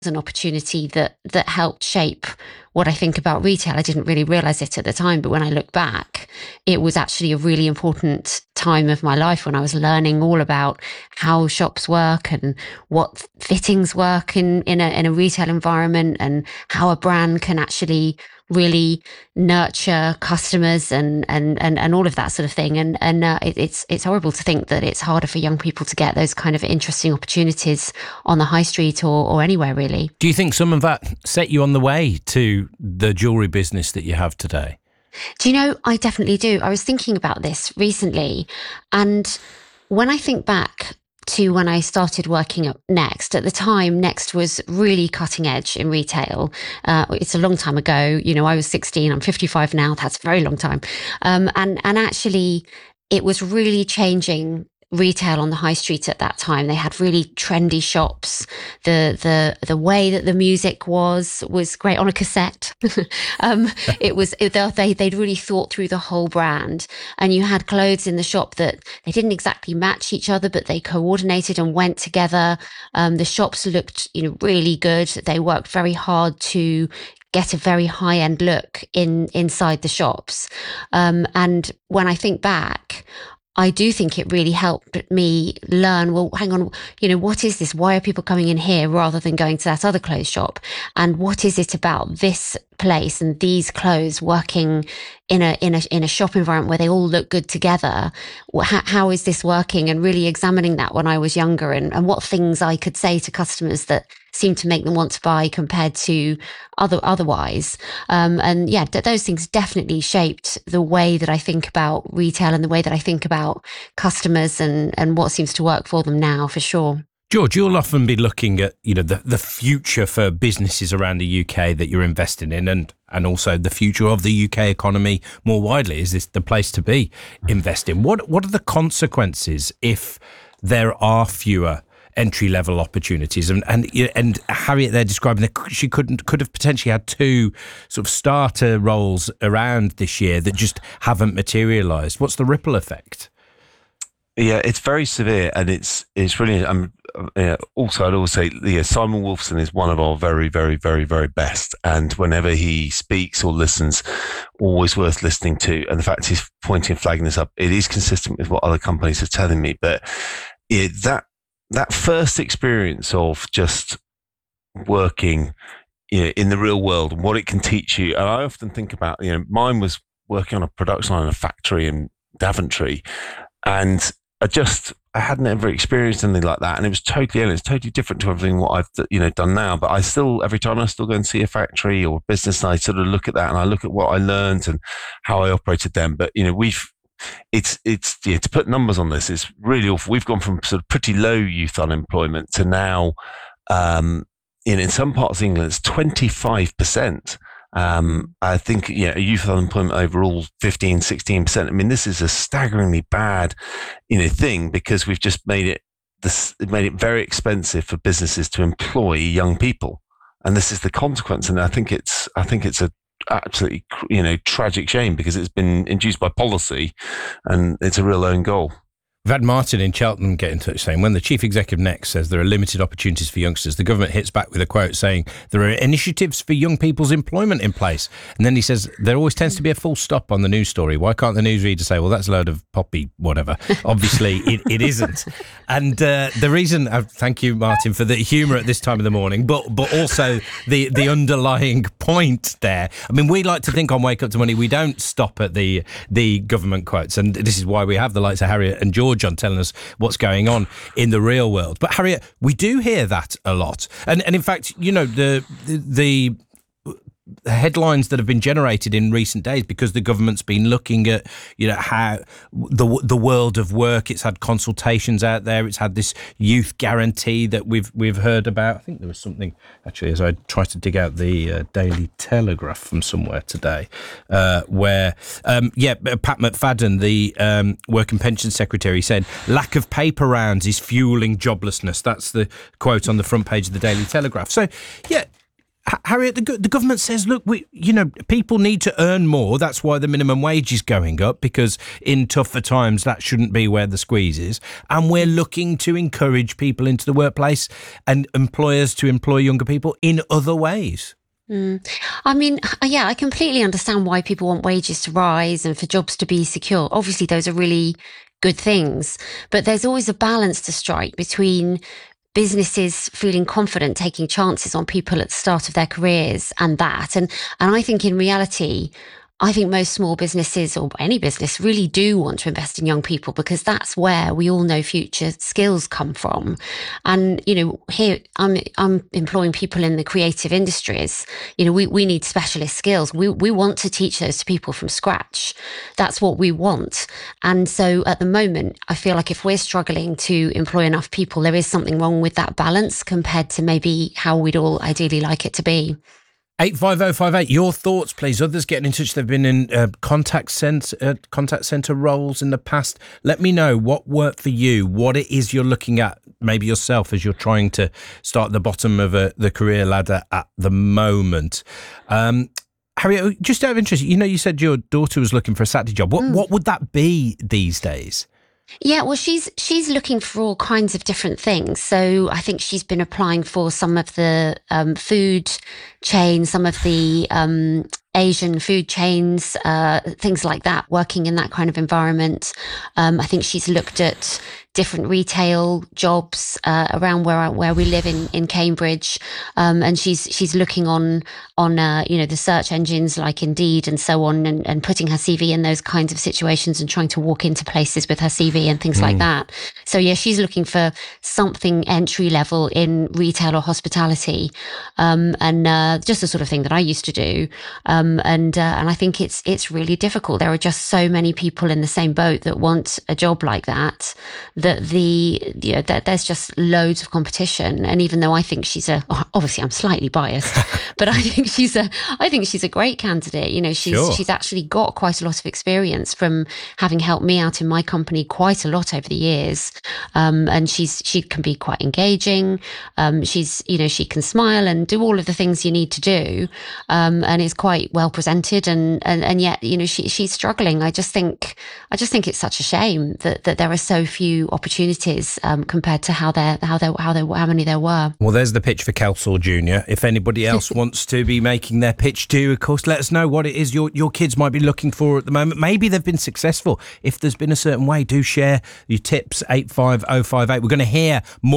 an opportunity that helped shape what I think about retail. I didn't really realize it at the time, but when I look back, it was actually a really important time of my life when I was learning all about how shops work and what fittings work in a retail environment, and how a brand can actually really nurture customers and all of that sort of thing. And it's horrible to think that it's harder for young people to get those kind of interesting opportunities on the high street or anywhere really. Do you think some of that set you on the way to the jewellery business that you have today? Do you know, I definitely do. I was thinking about this recently, and when I think back to when I started working at Next, at the time, Next was really cutting edge in retail. It's a long time ago. You know, I was 16, I'm 55 now. That's a very long time. And actually, it was really changing retail on the high street at that time. They had really trendy shops. The way that the music was great on a cassette. They'd really thought through the whole brand, and you had clothes in the shop that they didn't exactly match each other, but they coordinated and went together. The shops looked, really good. They worked very hard to get a very high-end look inside the shops. And when I think back, I do think it really helped me learn, well, hang on, what is this? Why are people coming in here rather than going to that other clothes shop? And what is it about this place and these clothes working in a shop environment where they all look good together? How is this working? And really examining that when I was younger, and what things I could say to customers that seemed to make them want to buy compared to otherwise. Those things definitely shaped the way that I think about retail and the way that I think about customers and what seems to work for them now, for sure. George, you'll often be looking at, the future for businesses around the UK that you're investing in, and also the future of the UK economy more widely. Is this the place to be investing? What are the consequences if there are fewer entry-level opportunities? And Harriet there describing that she could have potentially had two sort of starter roles around this year that just haven't materialised. What's the ripple effect? Yeah, it's very severe, and it's really. Also, I'd always say, Simon Wolfson is one of our very, very, very, very best, and whenever he speaks or listens, always worth listening to. And the fact he's pointing and flagging this up, it is consistent with what other companies are telling me. But that first experience of just working, in the real world and what it can teach you, and I often think about, mine was working on a production line in a factory in Daventry, and I hadn't ever experienced anything like that, and it was totally alien. It's totally different to everything what I've done now. But I still, every time I still go and see a factory or a business, and I sort of look at that and I look at what I learned and how I operated them. But to put numbers on this, it's really awful. We've gone from sort of pretty low youth unemployment to now, in some parts of England, it's 25%. I think, youth unemployment overall 15, 16%. I mean, this is a staggeringly bad, thing, because we've just made it very expensive for businesses to employ young people, and this is the consequence. And I think it's a absolutely, tragic shame, because it's been induced by policy, and it's a real own goal. We've had Martin in Cheltenham get in touch saying, when the chief executive Next says there are limited opportunities for youngsters, the government hits back with a quote saying there are initiatives for young people's employment in place. And then he says there always tends to be a full stop on the news story. Why can't the newsreader say, well, that's a load of poppy, whatever? Obviously, it isn't. And the reason, thank you, Martin, for the humour at this time of the morning, but also the underlying point there. I mean, we like to think on Wake Up to Money, we don't stop at the government quotes. And this is why we have the likes of Harriet and George on telling us what's going on in the real world. But Harriet, we do hear that a lot. And in fact, the headlines that have been generated in recent days, because the government's been looking at, how the world of work, it's had consultations out there, it's had this youth guarantee that we've heard about. I think there was something, actually, as I tried to dig out the Daily Telegraph from somewhere today, where, Pat McFadden, the Work and Pension Secretary, said, lack of paper rounds is fueling joblessness. That's the quote on the front page of the Daily Telegraph. So, yeah, Harriet, the government says, look, people need to earn more. That's why the minimum wage is going up, because in tougher times, that shouldn't be where the squeeze is. And we're looking to encourage people into the workplace and employers to employ younger people in other ways. I mean, yeah, I completely understand why people want wages to rise and for jobs to be secure. Obviously, those are really good things, but there's always a balance to strike between businesses feeling confident taking chances on people at the start of their careers and that. And I think in reality, I think most small businesses or any business really do want to invest in young people, because that's where we all know future skills come from. And, here I'm employing people in the creative industries. We need specialist skills. We want to teach those to people from scratch. That's what we want. And so at the moment, I feel like if we're struggling to employ enough people, there is something wrong with that balance compared to maybe how we'd all ideally like it to be. 85058, your thoughts, please. Others getting in touch. They've been in contact centre roles in the past. Let me know what worked for you, what it is you're looking at, maybe yourself, as you're trying to start at the bottom of the career ladder at the moment. Harriet, just out of interest, you said your daughter was looking for a Saturday job. What would that be these days? Yeah, well, she's looking for all kinds of different things. So I think she's been applying for some of the food chains, some of the Asian food chains, things like that, working in that kind of environment. I think she's looked at different retail jobs around where we live in Cambridge, and she's looking on the search engines like Indeed and so on, and putting her CV in those kinds of situations and trying to walk into places with her CV and things like that. So yeah, she's looking for something entry level in retail or hospitality, and just the sort of thing that I used to do. And I think it's really difficult. There are just so many people in the same boat that want a job like that that there's just loads of competition. And even though I think obviously I'm slightly biased, but I think she's a great candidate. She's actually got quite a lot of experience from having helped me out in my company quite a lot over the years. And she can be quite engaging. She can smile and do all of the things you need to do. And is quite well presented, and yet she's struggling. I just think it's such a shame that there are so few opportunities compared to how many there were. Well, there's the pitch for Kelsall Junior. If anybody else wants to be making their pitch too, of course, let us know what it is your kids might be looking for at the moment. Maybe they've been successful. If there's been a certain way, do share your tips. 85058. We're going to hear more